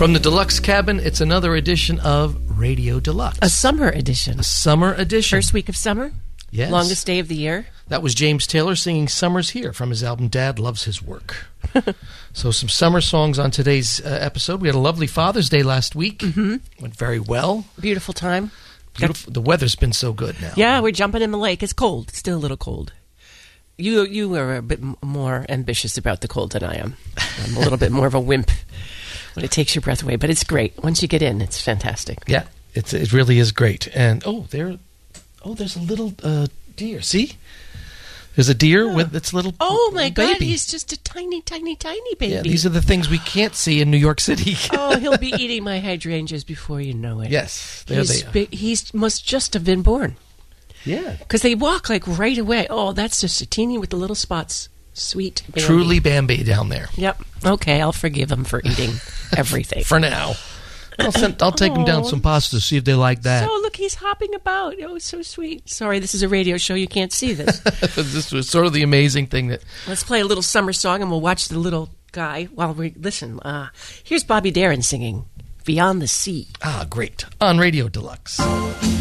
From the Deluxe Cabin, it's another edition of Radio Deluxe. A summer edition. A summer edition. First week of summer. Yes. Longest day of the year. That was James Taylor singing Summer's Here from his album Dad Loves His Work. So some summer songs on today's episode. We had a lovely Father's Day last week. Mm-hmm. Went very well. Beautiful time. Beautiful. The weather's been so good now. Yeah, we're jumping in the lake. It's cold. It's still a little cold. You are a bit more ambitious about the cold than I am. I'm a little bit more of a wimp when it takes your breath away. But it's great. Once you get in, it's fantastic. Yeah, it really is great. And there's a little deer. See? There's a deer with its little my baby. God, he's just a tiny, tiny, tiny baby. Yeah, these are the things we can't see in New York City. Oh, he'll be eating my hydrangeas before you know it. Yes, there they are. He must just have been born. Yeah. Because they walk like right away. Oh, that's just a teeny with the little spots. Sweet Bambi. Truly Bambi down there. Yep. Okay, I'll forgive him for eating everything. For now. I'll take them down some pasta, see if they like that. So, look, he's hopping about. Oh, it's so sweet. Sorry, this is a radio show. You can't see this. This was sort of the amazing thing that... Let's play a little summer song, and we'll watch the little guy while we listen. Here's Bobby Darin singing Beyond the Sea. Ah, great. On Radio Deluxe.